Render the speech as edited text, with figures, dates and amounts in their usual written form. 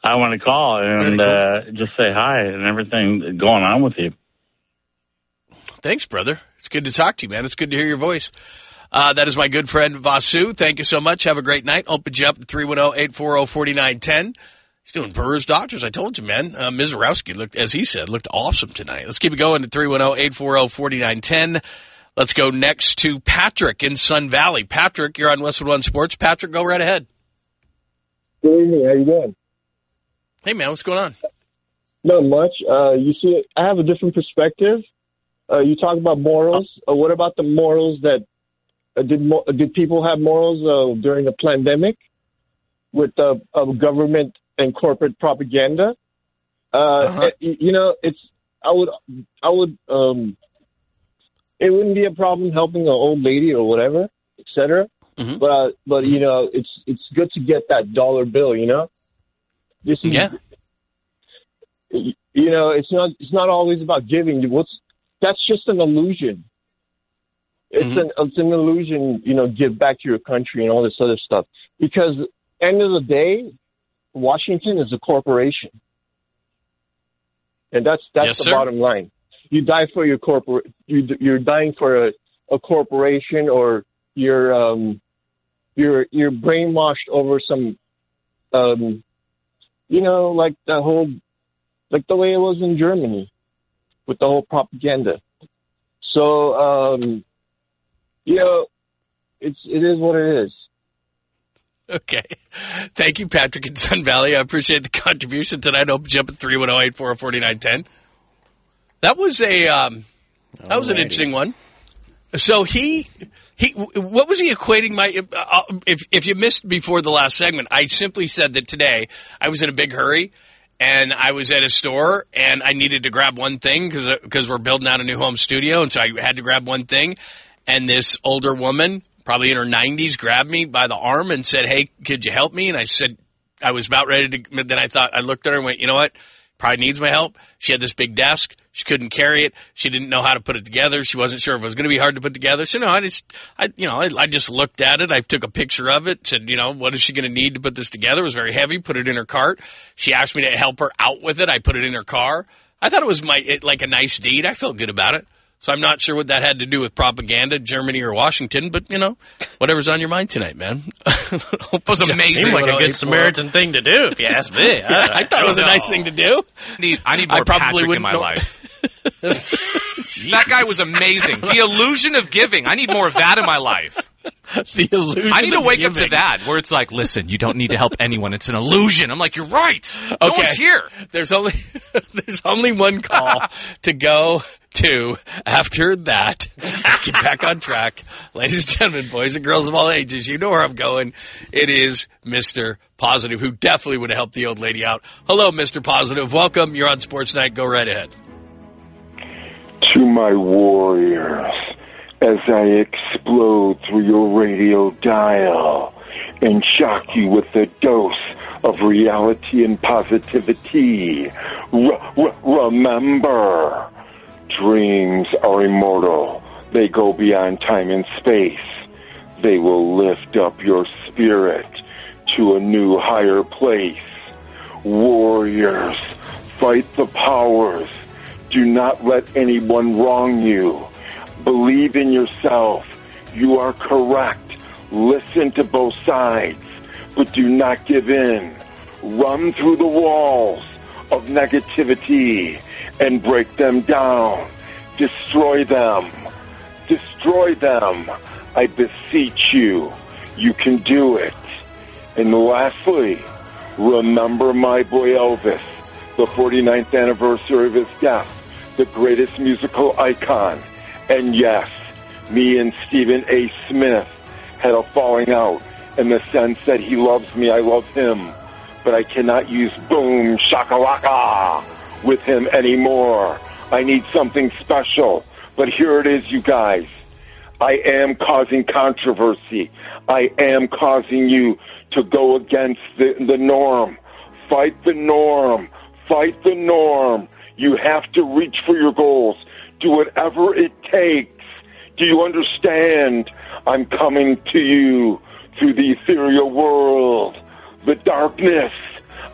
I want to call and just say hi and everything going on with you. Thanks, brother. It's good to talk to you, man. It's good to hear your voice. That is my good friend Vasu. Thank you so much. Have a great night. Open you up at 310-840-4910. He's doing Burr's Doctors. I told you, man. Mizorowski looked, as he said, looked awesome tonight. Let's keep it going at 310-840-4910. Let's go next to Patrick in Sun Valley. Patrick, you're on Westwood One Sports. Patrick, go right ahead. Good evening. How you doing? Hey, man, what's going on? Not much. You see, I have a different perspective. You talk about morals. What about the morals that did people have morals during the pandemic with government and corporate propaganda? You know, it wouldn't be a problem helping an old lady or whatever, etc. Mm-hmm. But you know, it's good to get that dollar bill. You know, Yeah. You know, it's not always about giving. That's just an illusion. It's an illusion, you know, give back to your country and all this other stuff. Because end of the day, Washington is a corporation. And that's Yes, the sir. bottom line. You die for your you're dying for a corporation, or you're brainwashed over some you know, like the way it was in Germany with the whole propaganda. So you know, it is what it is. Okay. Thank you, Patrick in Sun Valley. I appreciate the contribution tonight. Open you up at 310-840-4910. That was an interesting one. So he what was he equating my if you missed before the last segment, I simply said that today I was in a big hurry and I was at a store and I needed to grab one thing because we're building out a new home studio, and so I had to grab one thing, and this older woman, probably in her 90s, grabbed me by the arm and said, "Hey, could you help me?" And I said, I was about ready to, but then I looked at her and went, you know what? Probably needs my help. She had this big desk. She couldn't carry it. She didn't know how to put it together. She wasn't sure if it was going to be hard to put together. So no, I just looked at it. I took a picture of it, said, you know, what is she going to need to put this together? It was very heavy. Put it in her cart. She asked me to help her out with it. I put it in her car. I thought it was like a nice deed. I felt good about it. So I'm not sure what that had to do with propaganda, Germany or Washington, but, you know, whatever's on your mind tonight, man. It was amazing. Seemed like a good Samaritan thing to do, if you ask me. I thought it was a nice thing to do. I need more Patrick in my life. That guy was amazing. The illusion of giving. I need more of that in my life. The illusion. I need to wake giving. up to that, where it's like, listen, you don't need to help anyone. It's an illusion. I'm like, you're right. No one's here. There's only one call to go to after that. Let's get back on track. Ladies and gentlemen, boys and girls of all ages, you know where I'm going. It is Mr. Positive, who definitely would have helped the old lady out. Hello, Mr. Positive. Welcome. You're on Sports Night. Go right ahead. To my warriors, as I explode through your radio dial and shock you with a dose of reality and positivity, remember, dreams are immortal. They go beyond time and space. They will lift up your spirit to a new, higher place. Warriors, fight the powers. Do not let anyone wrong you. Believe in yourself. You are correct. Listen to both sides, but do not give in. Run through the walls of negativity and break them down. Destroy them. Destroy them. I beseech you. You can do it. And lastly, remember my boy Elvis, the 49th anniversary of his death, the greatest musical icon. And yes, me and Stephen A. Smith had a falling out in the sense that he loves me, I love him. But I cannot use boom shakalaka with him anymore. I need something special. But here it is, you guys. I am causing controversy. I am causing you to go against the norm. Fight the norm. Fight the norm. You have to reach for your goals. Do whatever it takes. Do you understand? I'm coming to you through the ethereal world, the darkness,